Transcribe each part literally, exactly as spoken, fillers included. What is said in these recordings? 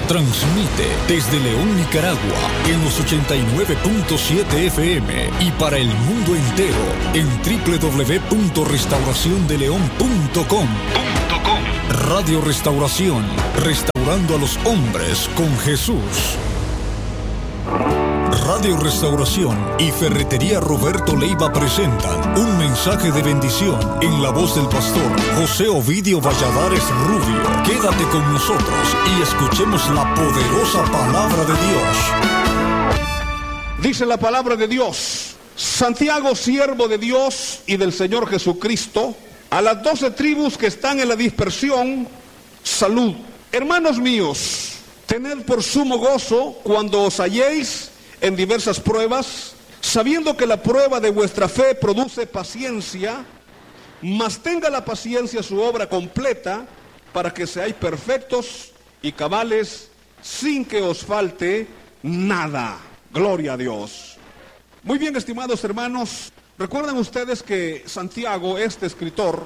Transmite desde León, Nicaragua, en los ochenta y nueve punto siete F M y para el mundo entero en doble u doble u doble u punto restauración de león punto com. Radio Restauración, restaurando a los hombres con Jesús. Radio Restauración y Ferretería Roberto Leiva presentan un mensaje de bendición en la voz del pastor José Ovidio Valladares Rubio. Quédate con nosotros y escuchemos la poderosa palabra de Dios. Dice la palabra de Dios: Santiago, siervo de Dios y del Señor Jesucristo, a las doce tribus que están en la dispersión, salud. Hermanos míos, tened por sumo gozo cuando os halléis en diversas pruebas, sabiendo que la prueba de vuestra fe produce paciencia, mas tenga la paciencia su obra completa, para que seáis perfectos y cabales, sin que os falte nada. Gloria a Dios. Muy bien, estimados hermanos, recuerdan ustedes que Santiago, este escritor,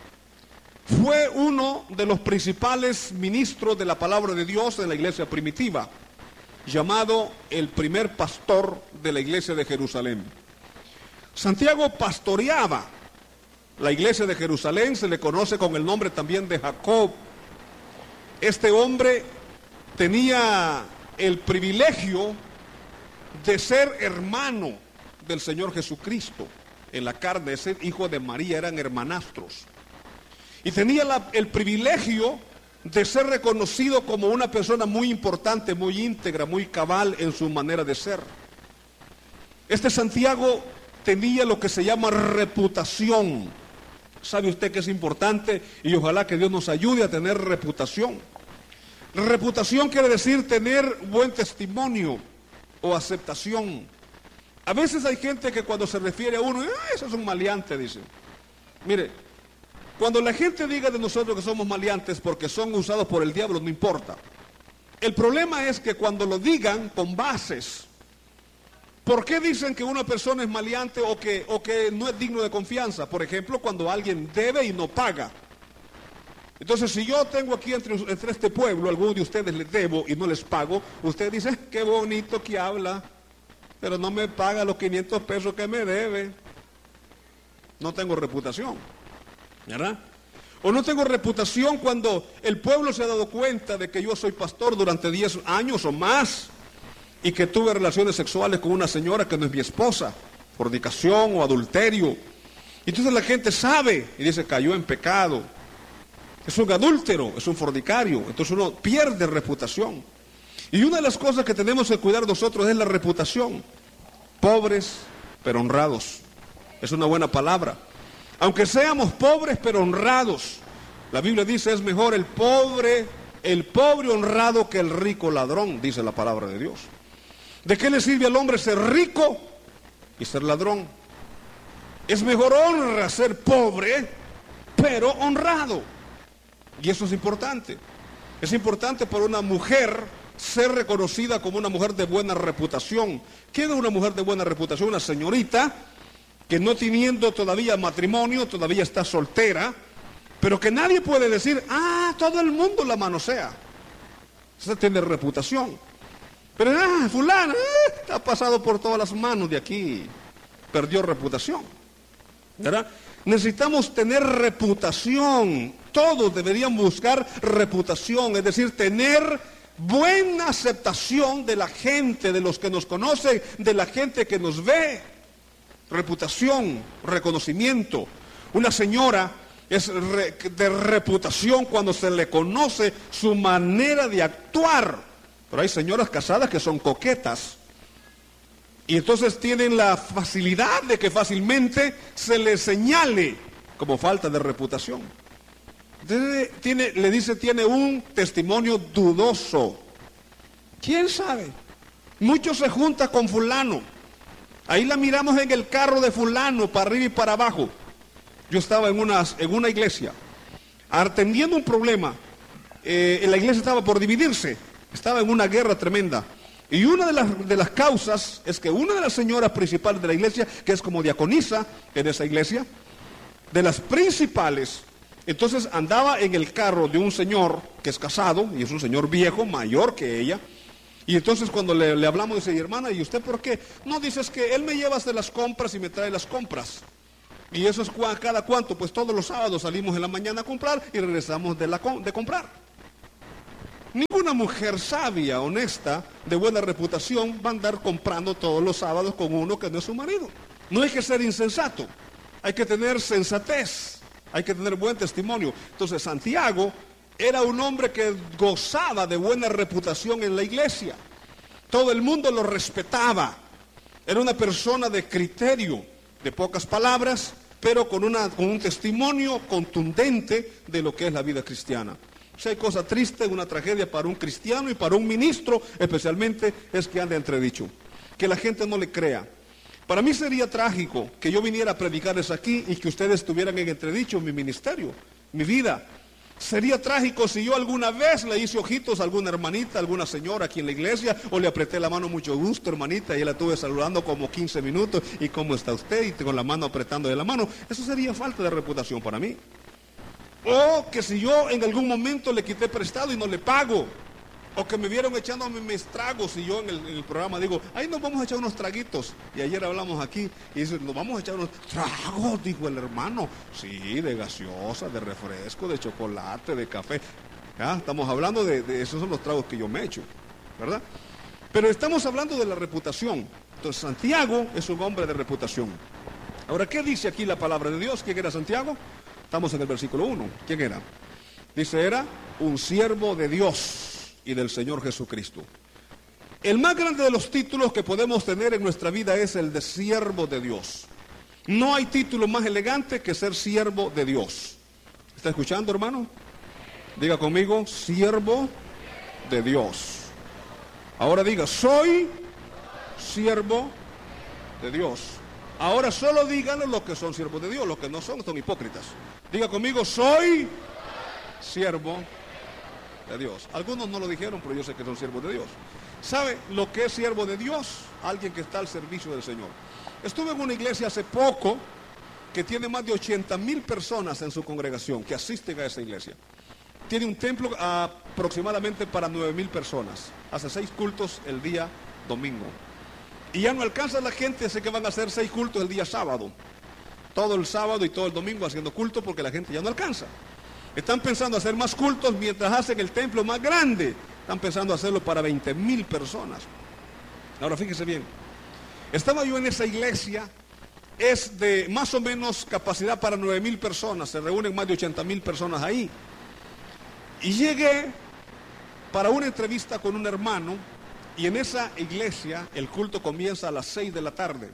fue uno de los principales ministros de la palabra de Dios en la iglesia primitiva, llamado el primer pastor de la iglesia de Jerusalén. Santiago pastoreaba la iglesia de Jerusalén, se le conoce con el nombre también de Jacob. Este hombre tenía el privilegio de ser hermano del Señor Jesucristo en la carne, ese hijo de María, eran hermanastros. Y tenía la, el privilegio de ser reconocido como una persona muy importante, muy íntegra, muy cabal en su manera de ser. Este Santiago tenía lo que se llama reputación. ¿Sabe usted que es importante? Y ojalá que Dios nos ayude a tener reputación. Reputación quiere decir tener buen testimonio o aceptación. A veces hay gente que cuando se refiere a uno, ah, eso es un maleante, dice. Mire, cuando la gente diga de nosotros que somos maleantes porque son usados por el diablo, no importa. El problema es que cuando lo digan con bases. ¿Por qué dicen que una persona es maleante o que, o que no es digno de confianza? Por ejemplo, cuando alguien debe y no paga. Entonces, si yo tengo aquí entre, entre este pueblo, algunos de ustedes les debo y no les pago, usted dice, qué bonito que habla, pero no me paga los quinientos pesos que me debe. No tengo reputación, ¿verdad? O no tengo reputación cuando el pueblo se ha dado cuenta de que yo soy pastor durante diez años o más y que tuve relaciones sexuales con una señora que no es mi esposa, fornicación o adulterio. Y entonces la gente sabe y dice, cayó en pecado. Es un adúltero, es un fornicario. Entonces uno pierde reputación. Y una de las cosas que tenemos que cuidar nosotros es la reputación. Pobres, pero honrados. Es una buena palabra. Aunque seamos pobres, pero honrados. La Biblia dice, es mejor el pobre, el pobre honrado que el rico ladrón, dice la palabra de Dios. ¿De qué le sirve al hombre ser rico y ser ladrón? Es mejor honra ser pobre, pero honrado. Y eso es importante. Es importante para una mujer ser reconocida como una mujer de buena reputación. ¿Quién es una mujer de buena reputación? Una señorita que no teniendo todavía matrimonio, todavía está soltera, pero que nadie puede decir, ah, todo el mundo la manosea. Esa tiene reputación. Pero, ah, fulana, eh, ha pasado por todas las manos de aquí, perdió reputación, ¿verdad? Necesitamos tener reputación. Todos deberían buscar reputación, es decir, tener buena aceptación de la gente, de los que nos conocen, de la gente que nos ve. Reputación, reconocimiento. Una señora es re, de reputación cuando se le conoce su manera de actuar. Pero hay señoras casadas que son coquetas. Y entonces tienen la facilidad de que fácilmente se les señale como falta de reputación. Entonces, tiene, le dice, tiene un testimonio dudoso. ¿Quién sabe? Muchos se juntan con fulano. Ahí la miramos en el carro de fulano, para arriba y para abajo. Yo estaba en una, en una iglesia, atendiendo un problema. Eh, la iglesia estaba por dividirse, estaba en una guerra tremenda. Y una de las, de las causas es que una de las señoras principales de la iglesia, que es como diaconisa en esa iglesia, de las principales, Entonces andaba en el carro de un señor que es casado, y es un señor viejo, mayor que ella. Y entonces cuando le, le hablamos, dice, hermana, ¿y usted por qué? No, dices que él me lleva hasta las compras y me trae las compras. Y eso es cua, cada cuánto, pues todos los sábados salimos en la mañana a comprar y regresamos de, la, de comprar. Ninguna mujer sabia, honesta, de buena reputación va a andar comprando todos los sábados con uno que no es su marido. No hay que ser insensato, hay que tener sensatez. Hay que tener buen testimonio. Entonces Santiago era un hombre que gozaba de buena reputación en la iglesia. Todo el mundo lo respetaba. Era una persona de criterio, de pocas palabras, pero con, una, con un testimonio contundente de lo que es la vida cristiana. Si hay cosa triste, una tragedia para un cristiano y para un ministro, especialmente, es que ande entredicho. Que la gente no le crea. Para mí sería trágico que yo viniera a predicarles aquí y que ustedes estuvieran en entredicho mi ministerio, mi vida. Sería trágico si yo alguna vez le hice ojitos a alguna hermanita, a alguna señora aquí en la iglesia, o le apreté la mano, mucho gusto, hermanita, y la tuve saludando como quince minutos, y cómo está usted, y con la mano apretando de la mano. Eso sería falta de reputación para mí. O que si yo en algún momento le quité prestado y no le pago, o que me vieron echándome mis tragos y yo en el, en el programa digo, ahí nos vamos a echar unos traguitos. Y ayer hablamos aquí y dice, nos vamos a echar unos tragos, dijo el hermano. Sí, de gaseosa, de refresco, de chocolate, de café. ¿Ya? Estamos hablando de, de esos son los tragos que yo me echo, ¿verdad? Pero estamos hablando de la reputación. Entonces Santiago es un hombre de reputación. Ahora, ¿qué dice aquí la palabra de Dios? ¿Quién era Santiago? Estamos en el versículo uno. ¿Quién era? Dice, era un siervo de Dios y del Señor Jesucristo. El más grande de los títulos que podemos tener en nuestra vida es el de siervo de Dios. No hay título más elegante que ser siervo de Dios. ¿Está escuchando, hermano? Diga conmigo, siervo de Dios. Ahora diga, soy siervo de Dios. Ahora solo díganlo los que son siervos de Dios, los que no son, son hipócritas. Diga conmigo, soy siervo de Dios. Algunos no lo dijeron, pero yo sé que son siervos de Dios. ¿Sabe lo que es siervo de Dios? Alguien que está al servicio del Señor. Estuve en una iglesia hace poco que tiene más de ochenta mil personas en su congregación que asisten a esa iglesia. Tiene un templo aproximadamente para nueve mil personas. Hace seis cultos el día domingo. Y ya no alcanza la gente, así que van a hacer seis cultos el día sábado. Todo el sábado y todo el domingo haciendo culto porque la gente ya no alcanza. Están pensando hacer más cultos mientras hacen el templo más grande. Están pensando hacerlo para veinte mil personas. Ahora fíjese bien. Estaba yo en esa iglesia. Es de más o menos capacidad para nueve mil personas. Se reúnen más de ochenta mil personas ahí. Y llegué para una entrevista con un hermano. Y en esa iglesia el culto comienza a las seis de la tarde.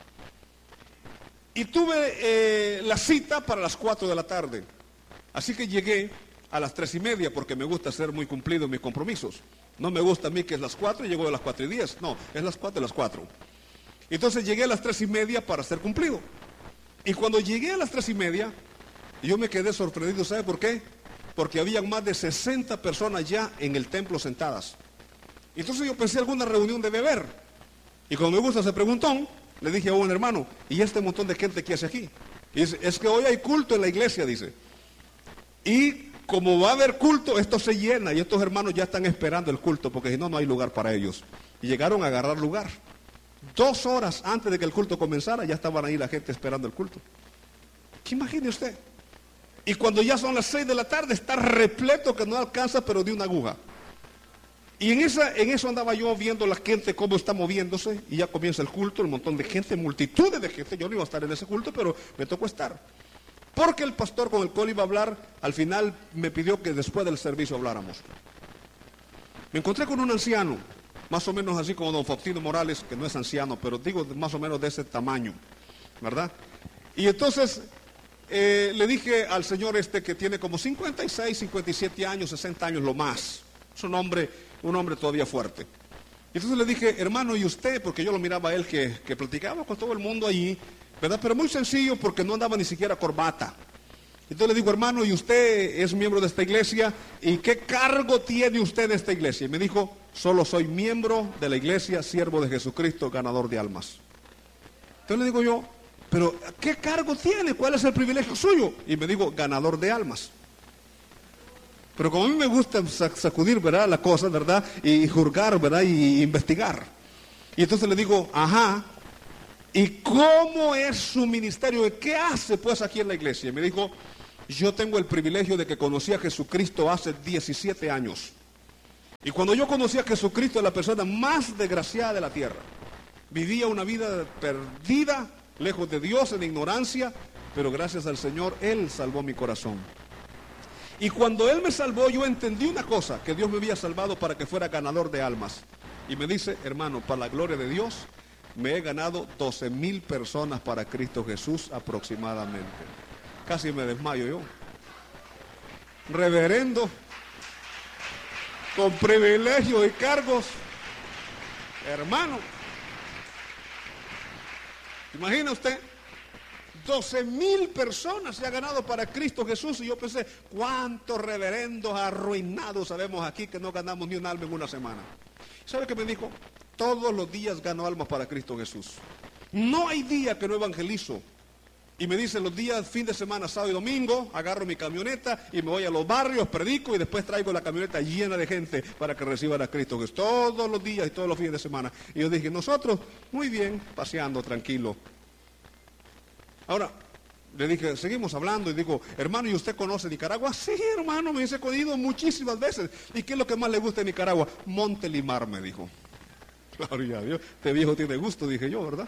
Y tuve eh, la cita para las cuatro de la tarde. Así que llegué a las tres y media porque me gusta ser muy cumplido en mis compromisos. No me gusta a mí que es las cuatro y llego a las cuatro y diez. No, es las cuatro de las cuatro. Entonces llegué a las tres y media para ser cumplido. Y cuando llegué a las tres y media, yo me quedé sorprendido. ¿Sabe por qué? Porque había más de sesenta personas ya en el templo sentadas. Entonces yo pensé alguna reunión de beber. Y cuando me gusta ese preguntón, le dije a un hermano, ¿y este montón de gente qué hace aquí? Y dice, es que hoy hay culto en la iglesia, dice. Y como va a haber culto, esto se llena y estos hermanos ya están esperando el culto porque si no, no hay lugar para ellos. Y llegaron a agarrar lugar. Dos horas antes de que el culto comenzara, ya estaban ahí la gente esperando el culto. ¿Qué imagine usted? Y cuando ya son las seis de la tarde, está repleto que no alcanza, pero de una aguja. Y en, esa, en eso andaba yo viendo la gente cómo está moviéndose y ya comienza el culto, un montón de gente, multitudes de gente. Yo no iba a estar en ese culto, pero me tocó estar. Porque el pastor con el cual iba a hablar, al final me pidió que después del servicio habláramos. Me encontré con un anciano, más o menos así como don Faustino Morales, que no es anciano, pero digo más o menos de ese tamaño, ¿verdad? Y entonces eh, le dije al señor este que tiene como cincuenta y seis, cincuenta y siete años, sesenta años, lo más. Es un hombre, un hombre todavía fuerte. Y entonces le dije, hermano, ¿y usted? Porque yo lo miraba a él que, que platicaba con todo el mundo allí, ¿verdad? Pero muy sencillo porque no andaba ni siquiera corbata. Entonces le digo, hermano, ¿y usted es miembro de esta iglesia? ¿Y qué cargo tiene usted de esta iglesia? Y me dijo, solo soy miembro de la iglesia, siervo de Jesucristo, ganador de almas. Entonces le digo yo, pero ¿qué cargo tiene? ¿Cuál es el privilegio suyo? Y me dijo, ganador de almas. Pero como a mí me gusta sacudir, ¿verdad?, la cosa, ¿verdad?, y juzgar, ¿verdad?, y investigar. Y entonces le digo, ajá, ¿y cómo es su ministerio? ¿Qué hace pues aquí en la iglesia? Y me dijo, yo tengo el privilegio de que conocí a Jesucristo hace diecisiete años. Y cuando yo conocí a Jesucristo, la persona más desgraciada de la tierra. Vivía una vida perdida, lejos de Dios, en ignorancia, pero gracias al Señor, Él salvó mi corazón. Y cuando Él me salvó, yo entendí una cosa, que Dios me había salvado para que fuera ganador de almas. Y me dice, hermano, para la gloria de Dios, me he ganado doce mil personas para Cristo Jesús aproximadamente. Casi me desmayo yo. Reverendo, con privilegios y cargos, hermano. Imagina usted, doce mil personas se ha ganado para Cristo Jesús. Y yo pensé, ¿cuántos reverendos arruinados sabemos aquí que no ganamos ni un alma en una semana? ¿Sabe qué me dijo? Todos los días gano almas para Cristo Jesús. No hay día que no evangelizo. Y me dice, los días, fin de semana, sábado y domingo, agarro mi camioneta y me voy a los barrios, predico y después traigo la camioneta llena de gente para que reciban a Cristo Jesús. Todos los días y todos los fines de semana. Y yo dije, nosotros, muy bien, paseando, tranquilo. Ahora, le dije, seguimos hablando y digo, hermano, ¿y usted conoce Nicaragua? Sí, hermano, me dice, he ido muchísimas veces. ¿Y qué es lo que más le gusta de Nicaragua? Montelimar, me dijo. Gloria a Dios, este viejo tiene gusto, dije yo, ¿verdad?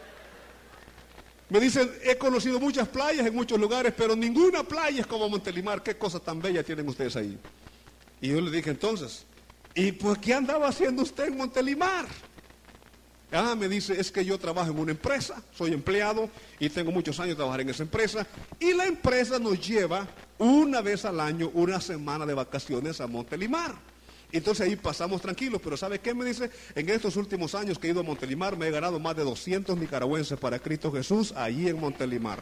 Me dicen, he conocido muchas playas en muchos lugares, pero ninguna playa es como Montelimar. ¿Qué cosas tan bellas tienen ustedes ahí? Y yo le dije entonces, ¿y pues qué andaba haciendo usted en Montelimar? Ah, me dice, es que yo trabajo en una empresa, soy empleado y tengo muchos años de trabajar en esa empresa. Y la empresa nos lleva una vez al año una semana de vacaciones a Montelimar. Entonces ahí pasamos tranquilos, pero ¿sabe qué me dice? En estos últimos años que he ido a Montelimar me he ganado más de doscientos nicaragüenses para Cristo Jesús allí en Montelimar.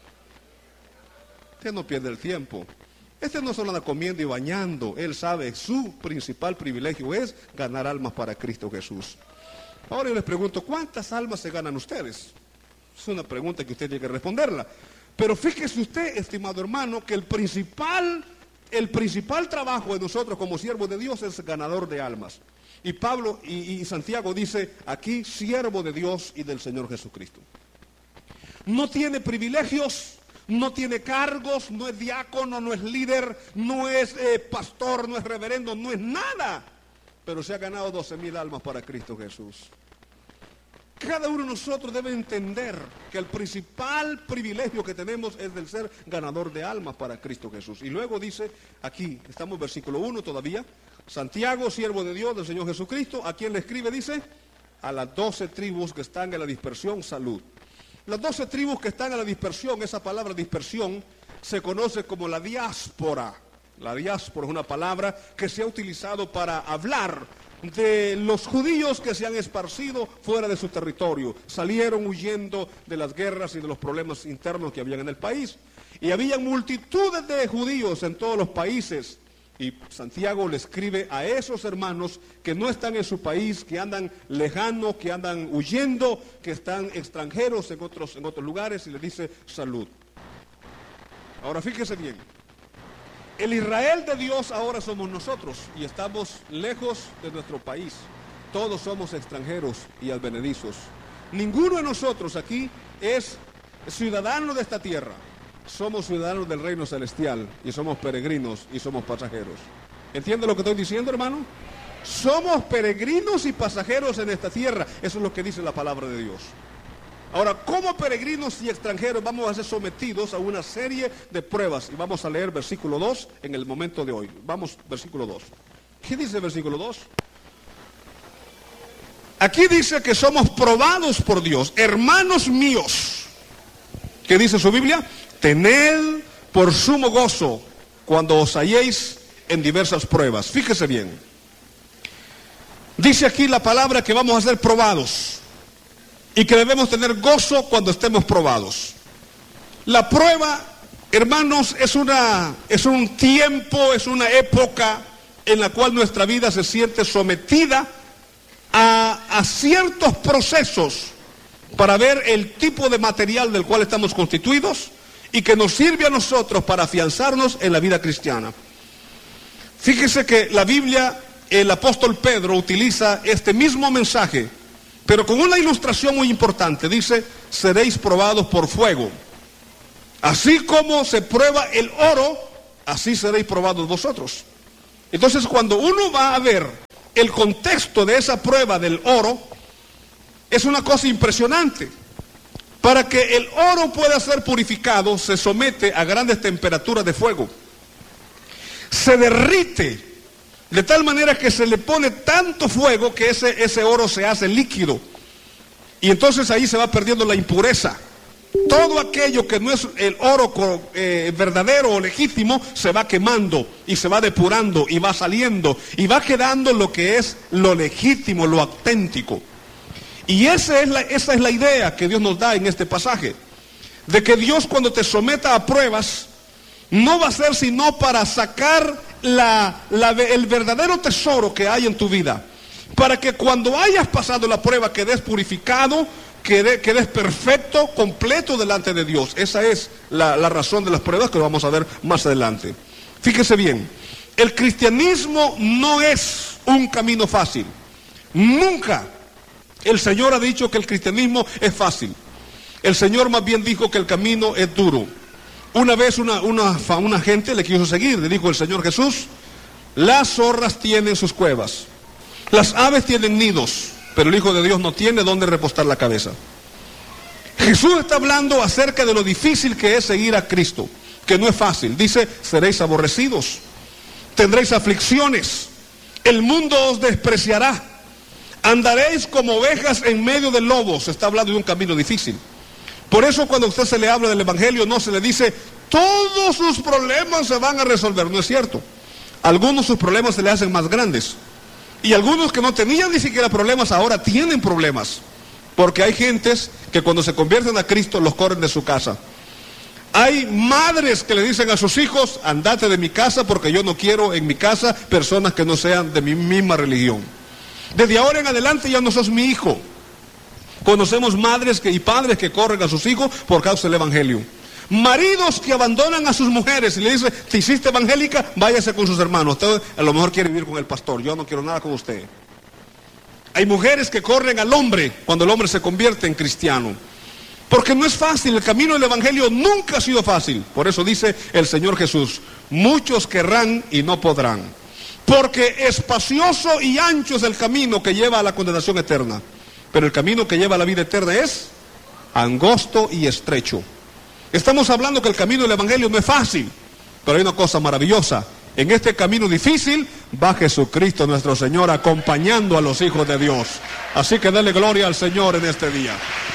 Usted no pierde el tiempo. Este no solo anda comiendo y bañando, él sabe, su principal privilegio es ganar almas para Cristo Jesús. Ahora yo les pregunto, ¿cuántas almas se ganan ustedes? Es una pregunta que usted tiene que responderla. Pero fíjese usted, estimado hermano, que el principal... El principal trabajo de nosotros como siervos de Dios es ganador de almas. Y Pablo y, y Santiago dice aquí, siervo de Dios y del Señor Jesucristo. No tiene privilegios, no tiene cargos, no es diácono, no es líder, no es eh, pastor, no es reverendo, no es nada. Pero se ha ganado doce mil almas para Cristo Jesús. Cada uno de nosotros debe entender que el principal privilegio que tenemos es del ser ganador de almas para Cristo Jesús. Y luego dice, aquí, estamos en versículo uno todavía, Santiago, siervo de Dios, del Señor Jesucristo, a quien le escribe, dice, a las doce tribus que están en la dispersión, salud. Las doce tribus que están en la dispersión, esa palabra dispersión, se conoce como la diáspora. La diáspora es una palabra que se ha utilizado para hablar de los judíos que se han esparcido fuera de su territorio. Salieron huyendo de las guerras y de los problemas internos que habían en el país. Y había multitudes de judíos en todos los países. Y Santiago le escribe a esos hermanos que no están en su país, que andan lejanos, que andan huyendo, que están extranjeros en otros, en otros lugares, y le dice salud. Ahora fíjese bien. El Israel de Dios ahora somos nosotros y estamos lejos de nuestro país. Todos somos extranjeros y advenedizos. Ninguno de nosotros aquí es ciudadano de esta tierra. Somos ciudadanos del reino celestial y somos peregrinos y somos pasajeros. ¿Entiende lo que estoy diciendo, hermano? Somos peregrinos y pasajeros en esta tierra. Eso es lo que dice la palabra de Dios. Ahora, como peregrinos y extranjeros vamos a ser sometidos a una serie de pruebas. Y vamos a leer versículo dos en el momento de hoy. Vamos, versículo dos. ¿Qué dice el versículo dos? Aquí dice que somos probados por Dios. Hermanos míos, ¿qué dice su Biblia? Tened por sumo gozo cuando os halléis en diversas pruebas. Fíjese bien. Dice aquí la palabra que vamos a ser probados. Y que debemos tener gozo cuando estemos probados. La prueba, hermanos, es una, es un tiempo, es una época en la cual nuestra vida se siente sometida a, a ciertos procesos para ver el tipo de material del cual estamos constituidos y que nos sirve a nosotros para afianzarnos en la vida cristiana. Fíjese que la Biblia, el apóstol Pedro utiliza este mismo mensaje, pero con una ilustración muy importante. Dice, seréis probados por fuego. Así como se prueba el oro, así seréis probados vosotros. Entonces, cuando uno va a ver el contexto de esa prueba del oro, es una cosa impresionante. Para que el oro pueda ser purificado, se somete a grandes temperaturas de fuego. Se derrite de tal manera que se le pone tanto fuego que ese, ese oro se hace líquido. Y entonces ahí se va perdiendo la impureza. Todo aquello que no es el oro eh, verdadero o legítimo se va quemando y se va depurando y va saliendo y va quedando lo que es lo legítimo, lo auténtico. Y esa es la, esa es la idea que Dios nos da en este pasaje, de que Dios, cuando te someta a pruebas, no va a ser sino para sacar la, la, el verdadero tesoro que hay en tu vida, para que cuando hayas pasado la prueba quedes purificado, quedes, quedes perfecto, completo delante de Dios. Esa es la, la razón de las pruebas que vamos a ver más adelante. Fíjese bien, el cristianismo no es un camino fácil. Nunca el Señor ha dicho que el cristianismo es fácil. El Señor más bien dijo que el camino es duro. Una vez una, una, una gente le quiso seguir, le dijo el Señor Jesús, las zorras tienen sus cuevas, las aves tienen nidos, pero el Hijo de Dios no tiene dónde repostar la cabeza. Jesús está hablando acerca de lo difícil que es seguir a Cristo, que no es fácil. Dice, seréis aborrecidos, tendréis aflicciones, el mundo os despreciará, andaréis como ovejas en medio de lobos. Se está hablando de un camino difícil. Por eso cuando a usted se le habla del Evangelio, no se le dice, todos sus problemas se van a resolver. No es cierto. Algunos sus problemas se le hacen más grandes. Y algunos que no tenían ni siquiera problemas, ahora tienen problemas. Porque hay gentes que cuando se convierten a Cristo los corren de su casa. Hay madres que le dicen a sus hijos, andate de mi casa porque yo no quiero en mi casa personas que no sean de mi misma religión. Desde ahora en adelante ya no sos mi hijo. Conocemos madres que, y padres que corren a sus hijos por causa del Evangelio. Maridos que abandonan a sus mujeres y le dicen, te hiciste evangélica, váyase con sus hermanos. Usted a lo mejor quiere vivir con el pastor, yo no quiero nada con usted. Hay mujeres que corren al hombre cuando el hombre se convierte en cristiano. Porque no es fácil, el camino del Evangelio nunca ha sido fácil. Por eso dice el Señor Jesús, muchos querrán y no podrán. Porque espacioso y ancho es el camino que lleva a la condenación eterna. Pero el camino que lleva a la vida eterna es angosto y estrecho. Estamos hablando que el camino del Evangelio no es fácil, pero hay una cosa maravillosa. En este camino difícil va Jesucristo nuestro Señor acompañando a los hijos de Dios. Así que dale gloria al Señor en este día.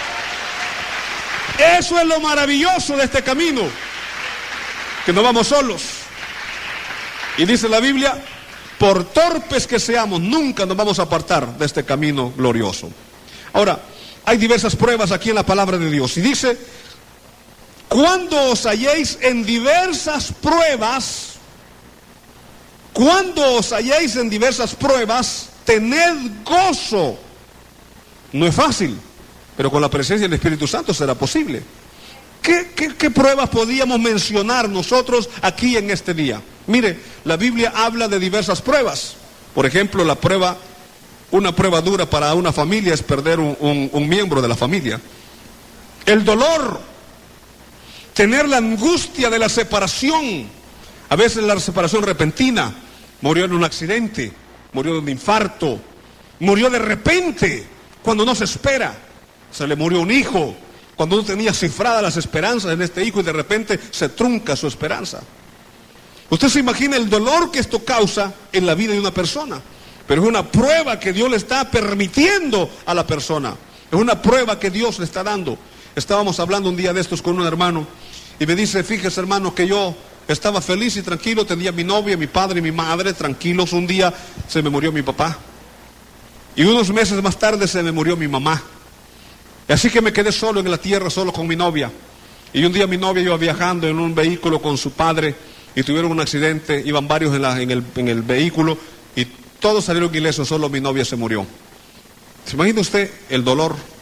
Eso es lo maravilloso de este camino, que no vamos solos. Y dice la Biblia, por torpes que seamos, nunca nos vamos a apartar de este camino glorioso. Ahora, hay diversas pruebas aquí en la palabra de Dios. Y dice, cuando os halléis en diversas pruebas, cuando os halléis en diversas pruebas, tened gozo. No es fácil, pero con la presencia del Espíritu Santo será posible. ¿Qué, qué, qué pruebas podíamos mencionar nosotros aquí en este día? Mire, la Biblia habla de diversas pruebas. Por ejemplo, la prueba, una prueba dura para una familia es perder un, un, un miembro de la familia. El dolor, tener la angustia de la separación, a veces la separación repentina, murió en un accidente, murió de un infarto, murió de repente, cuando no se espera, se le murió un hijo, cuando no tenía cifradas las esperanzas en este hijo y de repente se trunca su esperanza. Usted se imagina el dolor que esto causa en la vida de una persona, pero es una prueba que Dios le está permitiendo a la persona, es una prueba que Dios le está dando. Estábamos hablando un día de estos con un hermano y me dice, fíjese hermano que yo estaba feliz y tranquilo, tenía mi novia, mi padre y mi madre tranquilos. Un día se me murió mi papá y unos meses más tarde se me murió mi mamá. Así que me quedé solo en la tierra, solo con mi novia. Y un día mi novia iba viajando en un vehículo con su padre y tuvieron un accidente, iban varios en, la, en, el, en el vehículo y todos salieron ilesos, solo mi novia se murió. ¿Se imagina usted el dolor?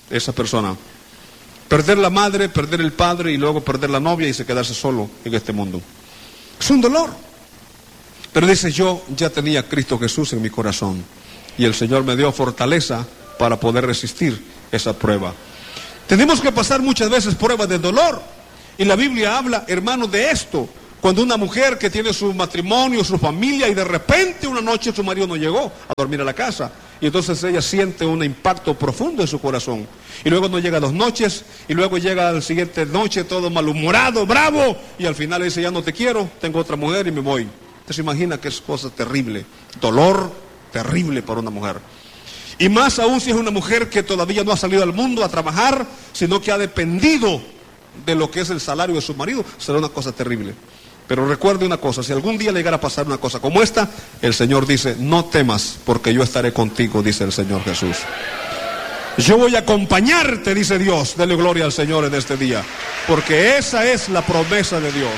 esa persona. Perder la madre, perder el padre y luego perder la novia y se quedarse solo en este mundo. Es un dolor. Pero dice, yo ya tenía a Cristo Jesús en mi corazón y el Señor me dio fortaleza para poder resistir esa prueba. Tenemos que pasar muchas veces pruebas de dolor y la Biblia habla, hermanos, de esto. Cuando una mujer que tiene su matrimonio, su familia y de repente una noche su marido no llegó a dormir a la casa y entonces ella siente un impacto profundo en su corazón y luego no llega dos noches y luego llega la siguiente noche todo malhumorado, bravo y al final dice, ya no te quiero, tengo otra mujer y me voy. Usted se imagina que es cosa terrible, dolor terrible para una mujer. Y más aún si es una mujer que todavía no ha salido al mundo a trabajar, sino que ha dependido de lo que es el salario de su marido, será una cosa terrible. Pero recuerde una cosa, si algún día le llegara a pasar una cosa como esta, el Señor dice, no temas, porque yo estaré contigo, dice el Señor Jesús. Yo voy a acompañarte, dice Dios, dele gloria al Señor en este día, porque esa es la promesa de Dios.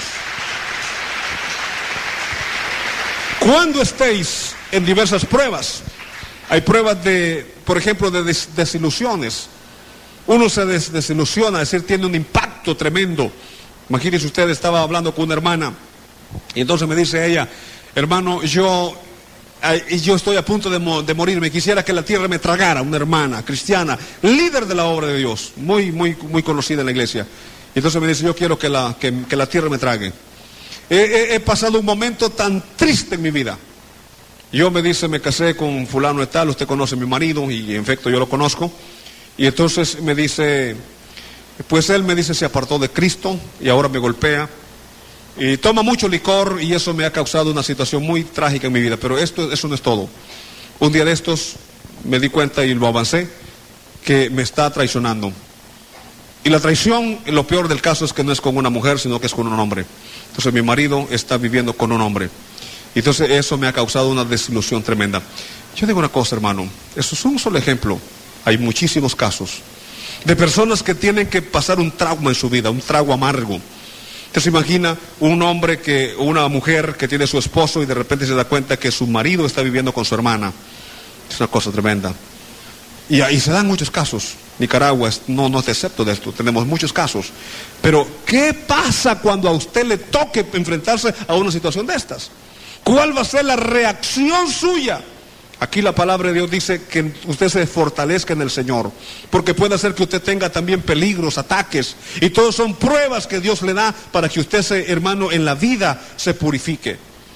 Cuando estéis en diversas pruebas, hay pruebas de, por ejemplo, de des desilusiones. Uno se des desilusiona, es decir, tiene un impacto tremendo. Imagínense usted, estaba hablando con una hermana y entonces me dice ella, hermano, yo, eh, yo estoy a punto de, mo de morirme, quisiera que la tierra me tragara. Una hermana cristiana, líder de la obra de Dios, muy, muy, muy conocida en la iglesia. Y entonces me dice, yo quiero que la, que, que la tierra me trague. He, he, he pasado un momento tan triste en mi vida. Yo, me dice, me casé con fulano de tal, usted conoce a mi marido y en efecto yo lo conozco. Y entonces me dice, pues él me dice se apartó de Cristo y ahora me golpea y toma mucho licor y eso me ha causado una situación muy trágica en mi vida. Pero esto, eso no es todo. Un día de estos me di cuenta y lo avancé, que me está traicionando. Y la traición, lo peor del caso es que no es con una mujer, sino que es con un hombre. Entonces mi marido está viviendo con un hombre. Y entonces eso me ha causado una desilusión tremenda. Yo digo una cosa, hermano, eso es un solo ejemplo. Hay muchísimos casos de personas que tienen que pasar un trauma en su vida, un trago amargo. Usted se imagina un hombre, que, una mujer que tiene su esposo y de repente se da cuenta que su marido está viviendo con su hermana. Es una cosa tremenda. Y ahí se dan muchos casos. Nicaragua no, no es excepto de esto, tenemos muchos casos. Pero ¿qué pasa cuando a usted le toque enfrentarse a una situación de estas? ¿Cuál va a ser la reacción suya? Aquí la palabra de Dios dice que usted se fortalezca en el Señor, porque puede hacer que usted tenga también peligros, ataques, y todos son pruebas que Dios le da para que usted, se, hermano, en la vida se purifique.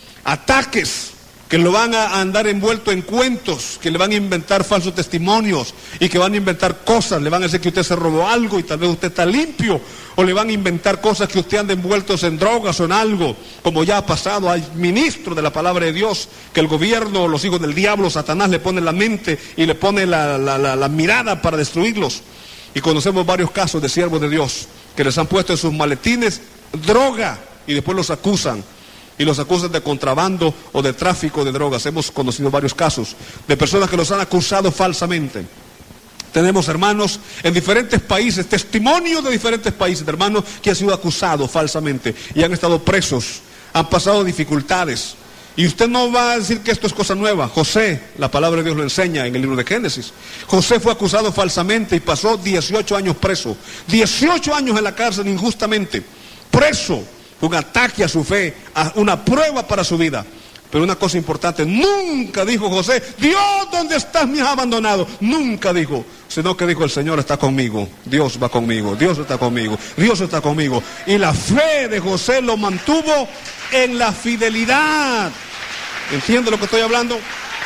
Ataques que lo van a andar envuelto en cuentos, que le van a inventar falsos testimonios y que van a inventar cosas, le van a decir que usted se robó algo y tal vez usted está limpio, o le van a inventar cosas que usted anda envueltos en drogas o en algo, como ya ha pasado. Hay ministros de la palabra de Dios que el gobierno, los hijos del diablo, Satanás, le pone la mente y le pone la, la, la, la mirada para destruirlos. Y conocemos varios casos de siervos de Dios que les han puesto en sus maletines droga y después los acusan. Y los acusan de contrabando o de tráfico de drogas. Hemos conocido varios casos de personas que los han acusado falsamente. Tenemos hermanos en diferentes países, testimonios de diferentes países, de hermanos que han sido acusados falsamente y han estado presos, han pasado dificultades. Y usted no va a decir que esto es cosa nueva. José, la palabra de Dios lo enseña en el libro de Génesis. José fue acusado falsamente y pasó dieciocho años preso. dieciocho años en la cárcel injustamente. Preso. Un ataque a su fe, a una prueba para su vida. Pero una cosa importante, nunca dijo José, Dios, ¿dónde estás? Me has abandonado. Nunca dijo, sino que dijo, el Señor está conmigo, Dios va conmigo, Dios está conmigo, Dios está conmigo. Y la fe de José lo mantuvo en la fidelidad. ¿Entiende lo que estoy hablando?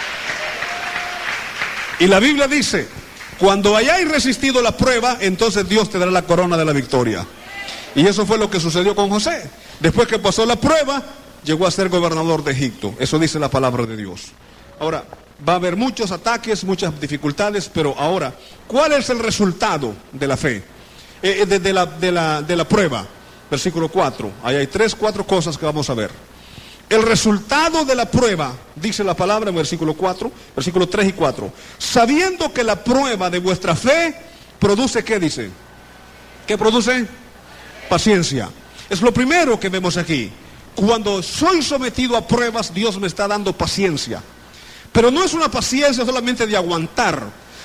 Y la Biblia dice, cuando hayáis resistido la prueba, entonces Dios te dará la corona de la victoria. Y eso fue lo que sucedió con José. Después que pasó la prueba, llegó a ser gobernador de Egipto. Eso dice la palabra de Dios. Ahora, va a haber muchos ataques, muchas dificultades, pero ahora, ¿cuál es el resultado de la fe? Eh, de, de, la, de, la, de la prueba. Versículo cuatro. Ahí hay tres, cuatro cosas que vamos a ver. El resultado de la prueba, dice la palabra en versículo cuatro, versículo tres y cuatro. Sabiendo que la prueba de vuestra fe produce, ¿qué dice? ¿Qué produce? Paciencia. Es lo primero que vemos aquí. Cuando soy sometido a pruebas, Dios me está dando paciencia. Pero no es una paciencia solamente de aguantar,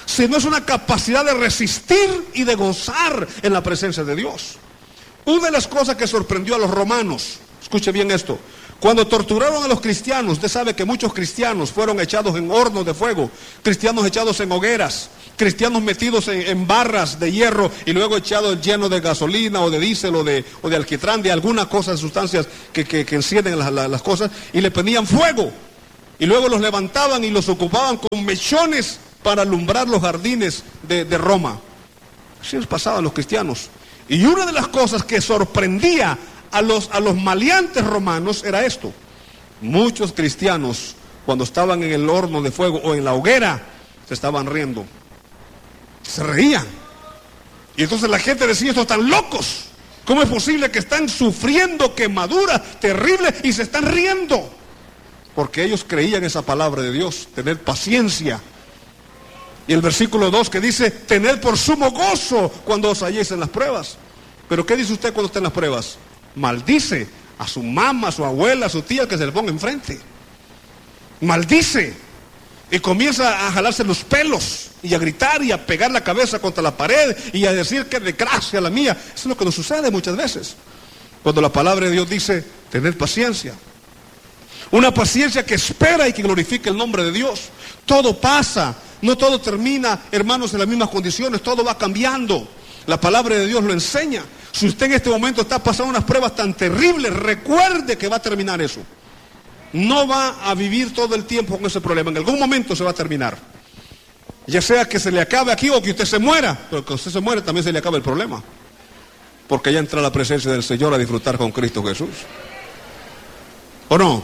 sino es una capacidad de resistir y de gozar en la presencia de Dios. Una de las cosas que sorprendió a los romanos, escuche bien esto, cuando torturaron a los cristianos, usted sabe que muchos cristianos fueron echados en hornos de fuego, cristianos echados en hogueras, cristianos metidos en, en barras de hierro y luego echados llenos de gasolina o de diésel o de, o de alquitrán, de alguna cosa, de sustancias que, que, que encienden las, las, las cosas, y le prendían fuego. Y luego los levantaban y los ocupaban con mechones para alumbrar los jardines de, de Roma. Así les pasaba a los cristianos. Y una de las cosas que sorprendía a los, a los maleantes romanos era esto. Muchos cristianos, cuando estaban en el horno de fuego o en la hoguera, se estaban riendo. Se reían. Y entonces la gente decía, estos están locos. ¿Cómo es posible que están sufriendo quemaduras terribles y se están riendo? Porque ellos creían esa palabra de Dios, tener paciencia. Y el versículo dos que dice, tened por sumo gozo cuando os halléis en las pruebas. Pero ¿qué dice usted cuando está en las pruebas? Maldice a su mamá, a su abuela, a su tía que se le ponga enfrente. Maldice. Y comienza a jalarse los pelos y a gritar y a pegar la cabeza contra la pared y a decir que desgracia la mía. Eso es lo que nos sucede muchas veces. Cuando la palabra de Dios dice, tened paciencia. Una paciencia que espera y que glorifica el nombre de Dios. Todo pasa, no todo termina, hermanos, en las mismas condiciones, todo va cambiando. La palabra de Dios lo enseña. Si usted en este momento está pasando unas pruebas tan terribles, recuerde que va a terminar eso. No va a vivir todo el tiempo con ese problema. En algún momento se va a terminar. Ya sea que se le acabe aquí o que usted se muera. Pero que usted se muere también se le acaba el problema. Porque ya entra la presencia del Señor a disfrutar con Cristo Jesús. ¿O no?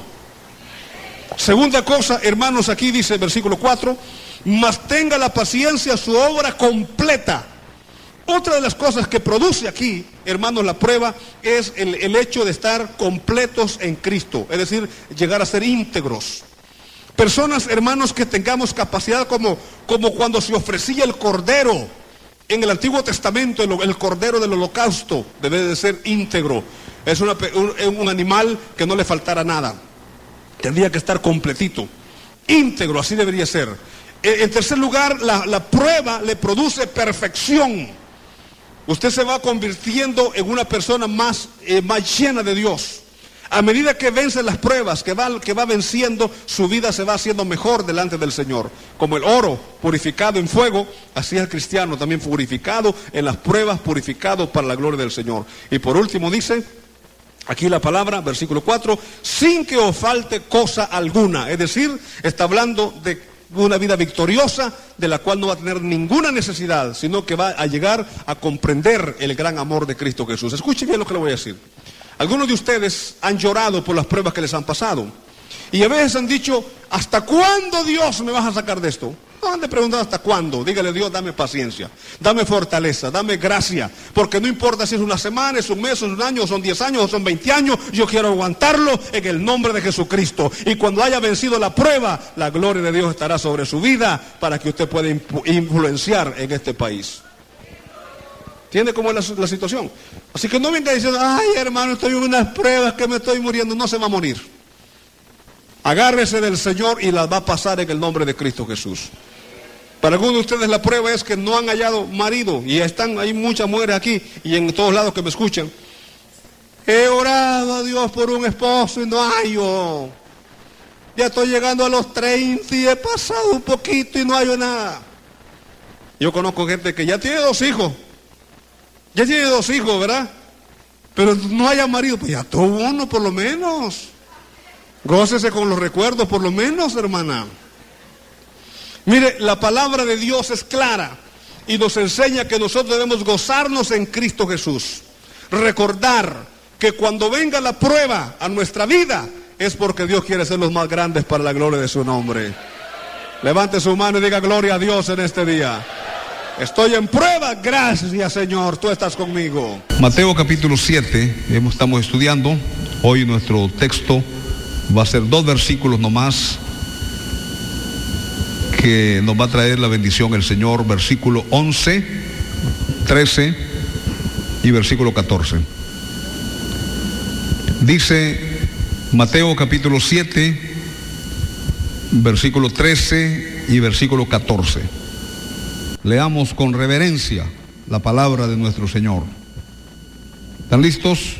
Segunda cosa, hermanos, aquí dice el versículo cuatro, mas tenga la paciencia su obra completa. Otra de las cosas que produce aquí, hermanos, la prueba es el, el hecho de estar completos en Cristo, es decir, llegar a ser íntegros. Personas, hermanos, que tengamos capacidad como, como cuando se ofrecía el cordero. En el Antiguo Testamento, el, el cordero del holocausto debe de ser íntegro. Es una, un, un animal que no le faltara nada. Tendría que estar completito, íntegro, así debería ser. En tercer lugar, la, la prueba le produce perfección. Usted se va convirtiendo en una persona más, eh, más llena de Dios. A medida que vence las pruebas, que va, que va venciendo, su vida se va haciendo mejor delante del Señor. Como el oro purificado en fuego, así es el cristiano también purificado en las pruebas, purificado para la gloria del Señor. Y por último dice, aquí la palabra, versículo cuatro, sin que os falte cosa alguna. Es decir, está hablando de una vida victoriosa, de la cual no va a tener ninguna necesidad, sino que va a llegar a comprender el gran amor de Cristo Jesús. Escuchen bien lo que le voy a decir. Algunos de ustedes han llorado por las pruebas que les han pasado. Y a veces han dicho, ¿hasta cuándo, Dios, me vas a sacar de esto? No han de preguntar hasta cuándo. Dígale, Dios, dame paciencia, dame fortaleza, dame gracia. Porque no importa si es una semana, es un mes, es un año, son diez años, o son veinte años. Yo quiero aguantarlo en el nombre de Jesucristo. Y cuando haya vencido la prueba, la gloria de Dios estará sobre su vida para que usted pueda influenciar en este país. ¿Entiende cómo es la, la situación? Así que no venga diciendo, ay hermano, estoy en unas pruebas que me estoy muriendo. No se va a morir. Agárrese del Señor y las va a pasar en el nombre de Cristo Jesús. Para algunos de ustedes la prueba es que no han hallado marido. Y están, hay muchas mujeres aquí y en todos lados que me escuchan. He orado a Dios por un esposo y no hallo. Ya estoy llegando a los treinta y he pasado un poquito y no hallo nada. Yo conozco gente que ya tiene dos hijos. Ya tiene dos hijos, ¿verdad? Pero no haya marido. Pues ya tuvo uno por lo menos. Gócese con los recuerdos por lo menos, hermana. Mire, la palabra de Dios es clara y nos enseña que nosotros debemos gozarnos en Cristo Jesús. Recordar que cuando venga la prueba a nuestra vida es porque Dios quiere ser los más grandes para la gloria de su nombre. Levante su mano y diga gloria a Dios en este día. Estoy en prueba, gracias Señor, tú estás conmigo. Mateo capítulo siete, estamos estudiando. Hoy nuestro texto va a ser dos versículos nomás, que nos va a traer la bendición el Señor, versículo once, trece y versículo catorce. Dice Mateo capítulo siete, versículo trece y versículo catorce. Leamos con reverencia la palabra de nuestro Señor. ¿Están listos?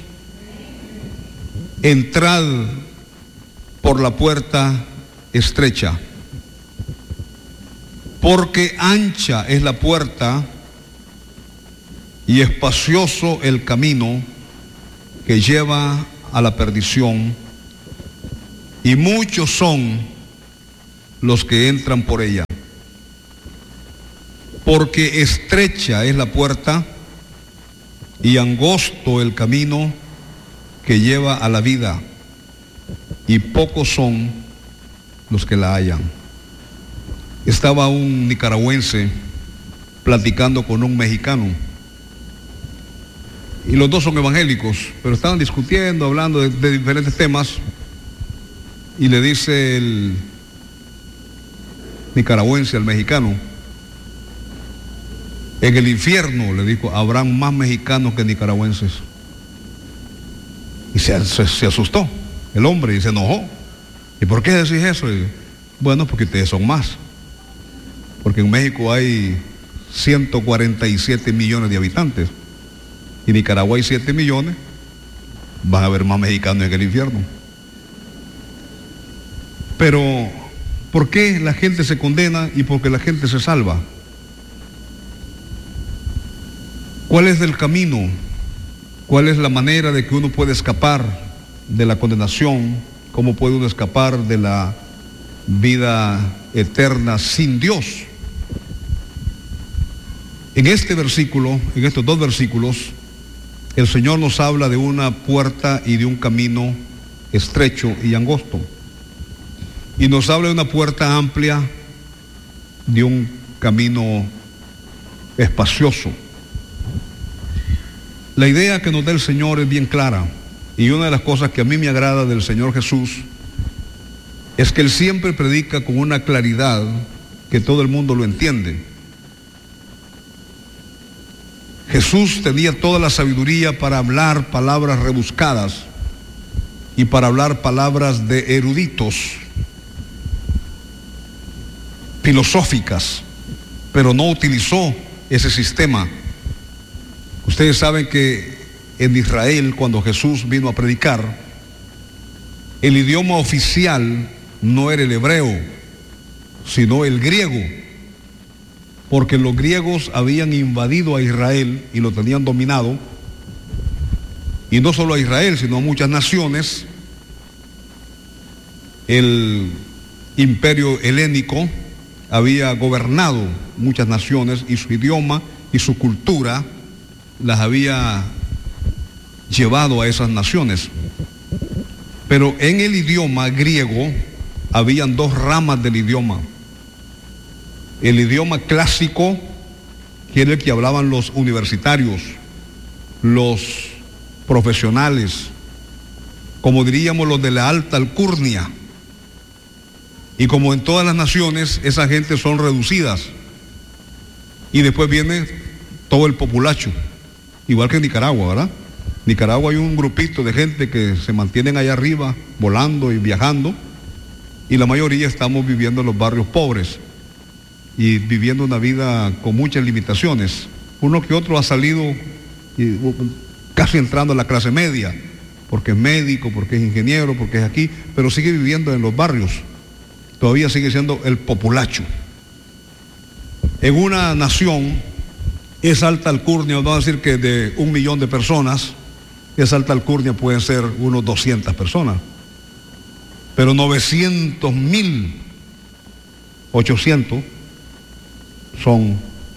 Entrad por la puerta estrecha, porque ancha es la puerta y espacioso el camino que lleva a la perdición, y muchos son los que entran por ella. Porque estrecha es la puerta y angosto el camino que lleva a la vida, y pocos son los que la hallan. Estaba un nicaragüense platicando con un mexicano, y los dos son evangélicos, pero estaban discutiendo, hablando de, de diferentes temas, y le dice el nicaragüense al mexicano: en el infierno, le dijo, habrán más mexicanos que nicaragüenses. Y se, se, se asustó el hombre y se enojó. ¿Y por qué decís eso? Y, bueno, porque ustedes son más. Porque en México hay ciento cuarenta y siete millones de habitantes. Y en Nicaragua hay siete millones. Van a haber más mexicanos en el infierno. Pero, ¿por qué la gente se condena y por qué la gente se salva? ¿Cuál es el camino? ¿Cuál es la manera de que uno puede escapar de la condenación? ¿Cómo puede uno escapar de la vida eterna sin Dios? En este versículo, en estos dos versículos, el Señor nos habla de una puerta y de un camino estrecho y angosto. Y nos habla de una puerta amplia, de un camino espacioso. La idea que nos da el Señor es bien clara, y una de las cosas que a mí me agrada del Señor Jesús es que Él siempre predica con una claridad que todo el mundo lo entiende. Jesús tenía toda la sabiduría para hablar palabras rebuscadas y para hablar palabras de eruditos, filosóficas, pero no utilizó ese sistema. Ustedes saben que en Israel, cuando Jesús vino a predicar, el idioma oficial no era el hebreo, sino el griego, porque los griegos habían invadido a Israel y lo tenían dominado, y no solo a Israel, sino a muchas naciones. El imperio helénico había gobernado muchas naciones, y su idioma y su cultura las había llevado a esas naciones. Pero en el idioma griego habían dos ramas del idioma. El idioma clásico, que era el que hablaban los universitarios, los profesionales, como diríamos los de la alta alcurnia. Y como en todas las naciones, esa gente son reducidas. Y después viene todo el populacho, igual que en Nicaragua, ¿verdad? En Nicaragua hay un grupito de gente que se mantienen allá arriba, volando y viajando, y la mayoría estamos viviendo en los barrios pobres y viviendo una vida con muchas limitaciones. Uno que otro ha salido y, casi entrando a la clase media, porque es médico, porque es ingeniero, porque es aquí, pero sigue viviendo en los barrios. Todavía sigue siendo el populacho. En una nación, esa alta alcurnia, vamos a decir que de un millón de personas, esa alta alcurnia pueden ser unos doscientas personas. Pero novecientos mil, ochocientos son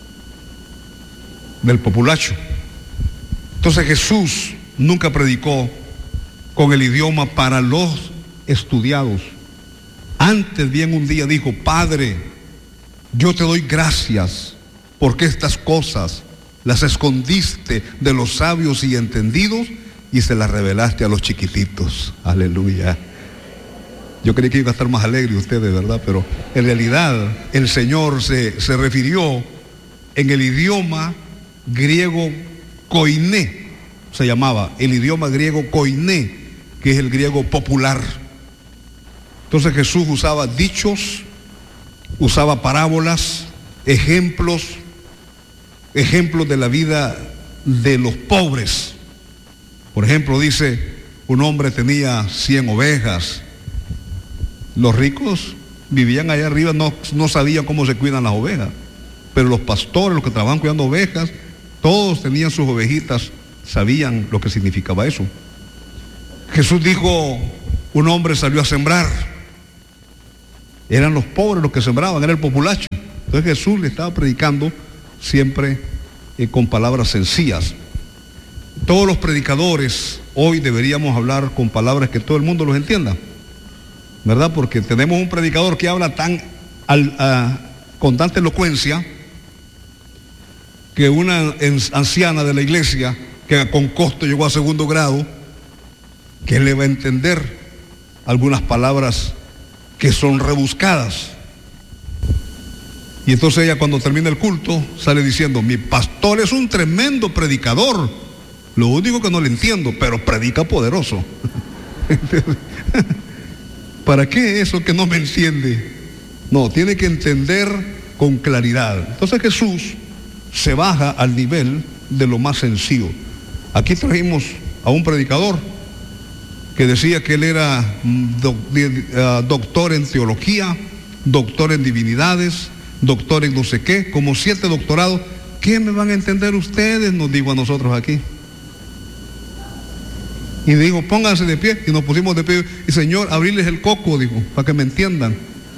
del populacho. Entonces Jesús nunca predicó con el idioma para los estudiados. Antes bien un día dijo: Padre, yo te doy gracias porque estas cosas las escondiste de los sabios y entendidos y se las revelaste a los chiquititos. Aleluya. Yo creí que iba a estar más alegre ustedes, ¿verdad? Pero en realidad el Señor se, se refirió en el idioma griego koiné, se llamaba el idioma griego koiné, que es el griego popular. Entonces Jesús usaba dichos, usaba parábolas, ejemplos ejemplos de la vida de los pobres. Por ejemplo, dice, un hombre tenía cien ovejas. Los ricos vivían allá arriba, no, no sabían cómo se cuidan las ovejas. Pero los pastores, los que trabajan cuidando ovejas, todos tenían sus ovejitas, sabían lo que significaba eso. Jesús dijo, un hombre salió a sembrar. Eran los pobres los que sembraban, era el populacho. Entonces Jesús le estaba predicando siempre eh, con palabras sencillas. Todos los predicadores hoy deberíamos hablar con palabras que todo el mundo los entienda, ¿verdad? Porque tenemos un predicador que habla tan al, a, con tanta elocuencia que una anciana de la iglesia que con costo llegó a segundo grado, que le va a entender algunas palabras que son rebuscadas. Y entonces ella, cuando termina el culto, sale diciendo, mi pastor es un tremendo predicador, lo único que no le entiendo, pero predica poderoso. ¿Para qué eso que no me entiende? No, tiene que entender con claridad. Entonces Jesús se baja al nivel de lo más sencillo. Aquí trajimos a un predicador que decía que él era doc, uh, doctor en teología, doctor en divinidades, doctor en no sé qué, como siete doctorados. ¿Qué me van a entender ustedes? Nos dijo a nosotros aquí. Y dijo, pónganse de pie, y nos pusimos de pie, y Señor, abrirles el coco, dijo, para que me entiendan.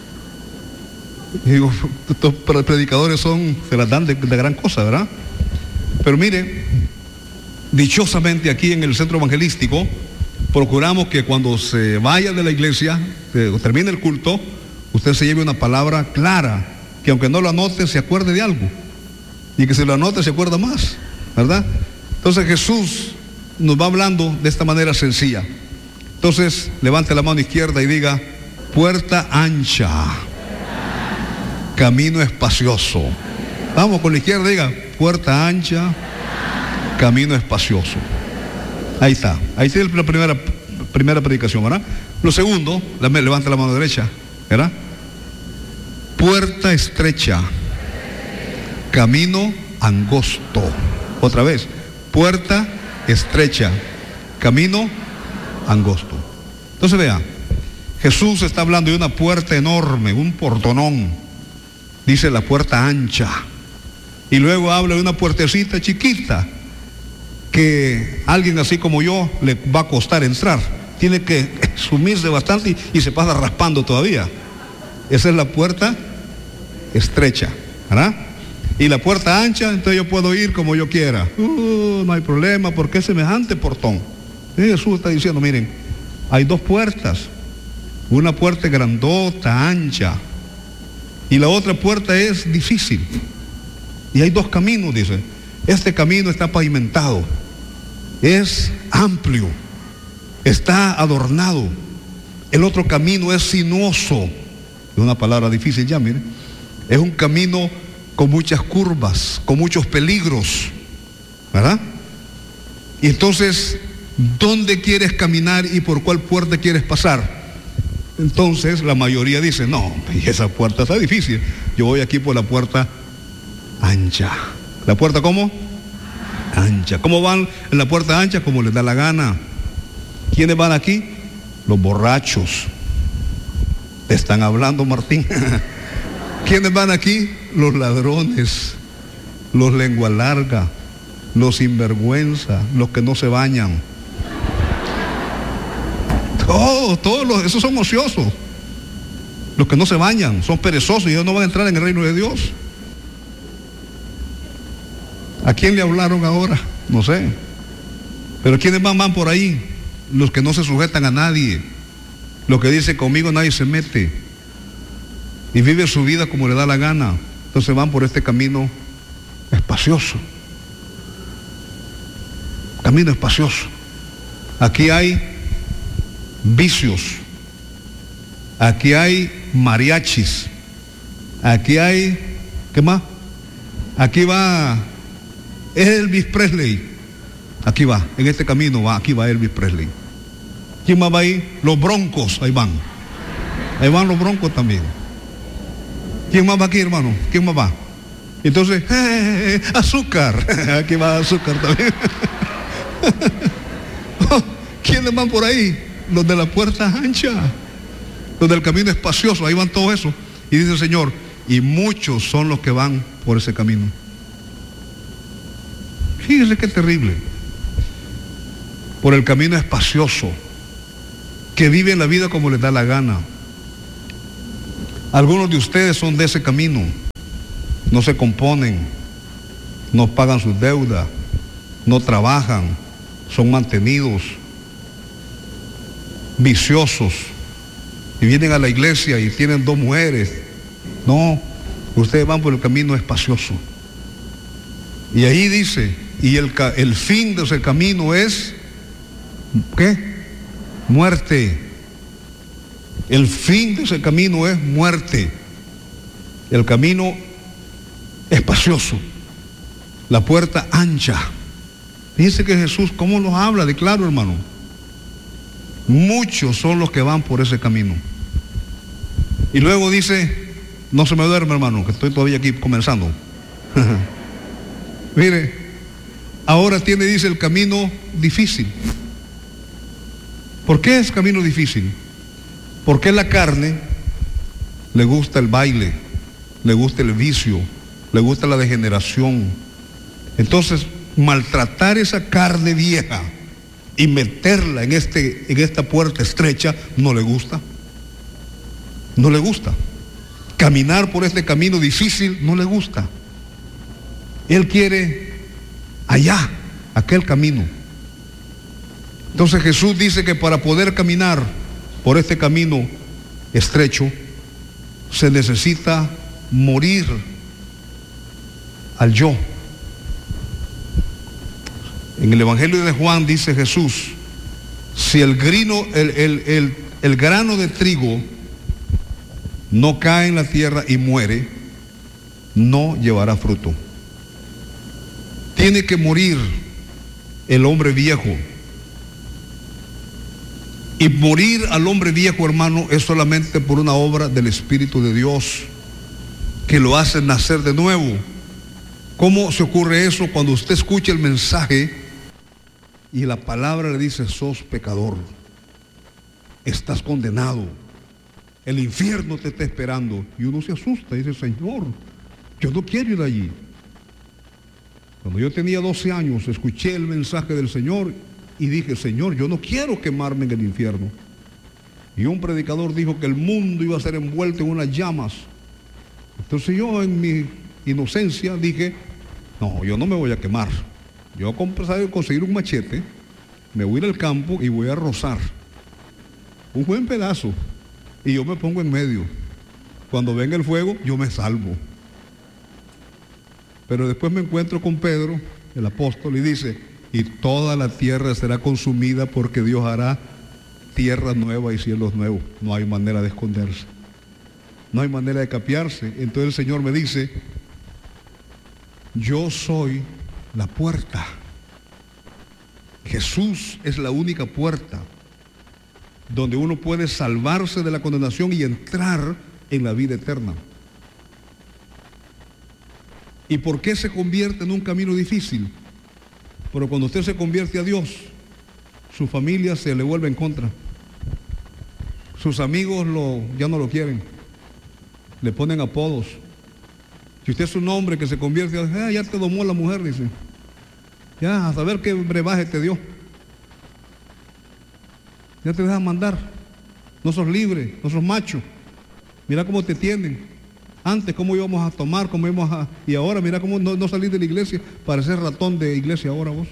Y digo, estos predicadores son, se las dan de, de gran cosa, ¿verdad? Pero mire, dichosamente aquí en el centro evangelístico, procuramos que cuando se vaya de la iglesia, que termine el culto, usted se lleve una palabra clara, que aunque no lo anote, se acuerde de algo, y que si lo anote, se acuerda más, ¿verdad? Entonces Jesús nos va hablando de esta manera sencilla. Entonces, levante la mano izquierda y diga, puerta ancha, camino espacioso. Vamos, con la izquierda diga, puerta ancha, camino espacioso. Ahí está, ahí tiene la primera, primera predicación, ¿verdad? Lo segundo, levante la mano derecha, ¿verdad? Puerta estrecha, camino angosto. Otra vez, puerta estrecha, camino angosto. Entonces vea, Jesús está hablando de una puerta enorme, un portonón, dice la puerta ancha, y luego habla de una puertecita chiquita que alguien así como yo le va a costar entrar, tiene que sumirse bastante y, y se pasa raspando todavía. Esa es la puerta estrecha, ¿verdad? Y la puerta ancha, entonces yo puedo ir como yo quiera. Uh, no hay problema, porque es semejante portón. Y Jesús está diciendo, miren, hay dos puertas. Una puerta grandota, ancha. Y la otra puerta es difícil. Y hay dos caminos, dice. Este camino está pavimentado. Es amplio. Está adornado. El otro camino es sinuoso. Es una palabra difícil ya, miren. Es un camino con muchas curvas, con muchos peligros, ¿verdad? Y entonces, ¿dónde quieres caminar y por cuál puerta quieres pasar? Entonces la mayoría dice, no, esa puerta está difícil, yo voy aquí por la puerta ancha. ¿La puerta cómo? Ancha. ¿Cómo van en la puerta ancha? Como les da la gana. ¿Quiénes van aquí? Los borrachos. Te están hablando, Martín. ¿Quiénes van aquí? Los ladrones, los lengua larga, los sinvergüenza, los que no se bañan. Todos, todos los, esos son ociosos. Los que no se bañan, son perezosos y ellos no van a entrar en el reino de Dios. ¿A quién le hablaron ahora? No sé. Pero ¿quiénes van, van por ahí? Los que no se sujetan a nadie. Los que dicen, conmigo nadie se mete. Y vive su vida como le da la gana. Entonces van por este camino espacioso. Camino espacioso. Aquí hay vicios. Aquí hay mariachis. Aquí hay, ¿qué más? Aquí va Elvis Presley. Aquí va, en este camino va, aquí va Elvis Presley. ¿Quién más va ahí? Los Broncos, ahí van. Ahí van los Broncos también. ¿Quién más va aquí, hermano? ¿Quién más va? Entonces, eh, azúcar. Aquí va azúcar también. ¿Quiénes van por ahí? Los de la puerta ancha, los del camino espacioso, ahí van todos esos. Y dice el Señor, y muchos son los que van por ese camino. Fíjese qué terrible. Por el camino espacioso, que viven la vida como les da la gana. Algunos de ustedes son de ese camino. No se componen, no pagan sus deudas, no trabajan, son mantenidos, viciosos, y vienen a la iglesia y tienen dos mujeres. No, ustedes van por el camino espacioso. Y ahí dice, y el, el fin de ese camino es, ¿qué? Muerte. El fin de ese camino es muerte. El camino espacioso, la puerta ancha. Dice que Jesús, ¿cómo nos habla? De claro, hermano. Muchos son los que van por ese camino. Y luego dice, no se me duerme, hermano, que estoy todavía aquí comenzando. Mire, ahora tiene, dice, el camino difícil. ¿Por qué es camino difícil? Porque la carne le gusta el baile, le gusta el vicio, le gusta la degeneración. Entonces, maltratar esa carne vieja y meterla en, este, en esta puerta estrecha no le gusta. No le gusta. Caminar por este camino difícil no le gusta. Él quiere allá, aquel camino. Entonces Jesús dice que para poder caminar por este camino estrecho se necesita morir al yo. En el Evangelio de Juan dice Jesús, si el, grino, el, el, el, el grano de trigo no cae en la tierra y muere, no llevará fruto. Tiene que morir el hombre viejo. Y morir al hombre viejo, hermano, es solamente por una obra del Espíritu de Dios que lo hace nacer de nuevo. ¿Cómo se ocurre eso? Cuando usted escucha el mensaje y la palabra le dice, sos pecador, estás condenado, el infierno te está esperando, y uno se asusta y dice, Señor, yo no quiero ir allí. Cuando yo tenía doce años escuché el mensaje del Señor y dije, Señor, yo no quiero quemarme en el infierno. Y un predicador dijo que el mundo iba a ser envuelto en unas llamas. Entonces yo en mi inocencia dije, no, yo no me voy a quemar. Yo voy a conseguir un machete, me voy a ir al campo y voy a rozar un buen pedazo y yo me pongo en medio. Cuando venga el fuego, yo me salvo. Pero después me encuentro con Pedro, el apóstol, y dice, y toda la tierra será consumida porque Dios hará tierra nueva y cielos nuevos. No hay manera de esconderse, no hay manera de capearse. Entonces el Señor me dice, yo soy la puerta. Jesús es la única puerta donde uno puede salvarse de la condenación y entrar en la vida eterna. ¿Y por qué se convierte en un camino difícil? Pero cuando usted se convierte a Dios, su familia se le vuelve en contra. Sus amigos lo, ya no lo quieren. Le ponen apodos. Si usted es un hombre que se convierte, ah, ya te domó la mujer, dice. Ya, a saber qué brebaje te dio. Ya te dejan mandar. No sos libre, no sos macho. Mira cómo te tienen. Antes cómo íbamos a tomar, cómo íbamos a... Y ahora mira cómo no, no salís de la iglesia, pareces ratón de iglesia ahora vos.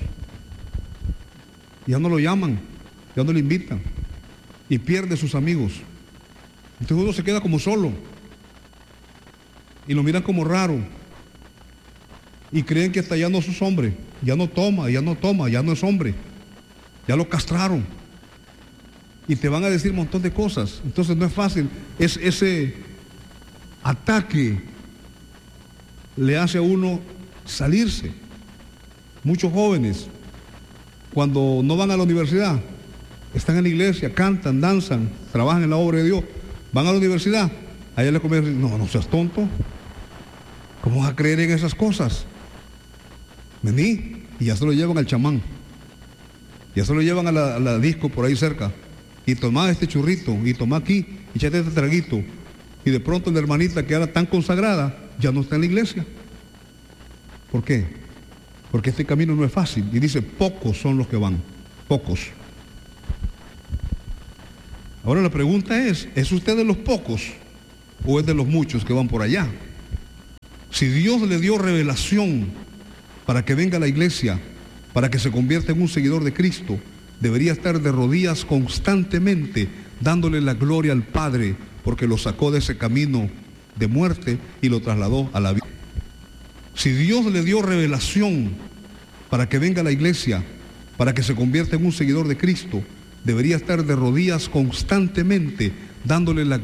Ya no lo llaman, ya no le invitan. Y pierde sus amigos. Entonces uno se queda como solo. Y lo miran como raro. Y creen que hasta ya no sos hombre. Ya no toma, ya no toma, ya no es hombre. Ya lo castraron. Y te van a decir un montón de cosas. Entonces no es fácil. Es ese ataque le hace a uno salirse. Muchos jóvenes, cuando no van a la universidad, están en la iglesia, cantan, danzan, trabajan en la obra de Dios, van a la universidad, allá les comienzan a decir, no, no seas tonto, ¿Cómo vas a creer en esas cosas? Vení, y ya se lo llevan al chamán. Ya se lo llevan a la, a la disco por ahí cerca. Y tomá este churrito, y tomá aquí, y échate este traguito. Y de pronto la hermanita que era tan consagrada, ya no está en la iglesia. ¿Por qué? Porque este camino no es fácil. Y dice, pocos son los que van. Pocos. Ahora la pregunta es, ¿es usted de los pocos o es de los muchos que van por allá? Si Dios le dio revelación para que venga a la iglesia, para que se convierta en un seguidor de Cristo, debería estar de rodillas constantemente dándole la gloria al Padre, porque lo sacó de ese camino de muerte y lo trasladó a la vida. Si Dios le dio revelación para que venga a la iglesia, para que se convierta en un seguidor de Cristo, debería estar de rodillas constantemente dándole la gloria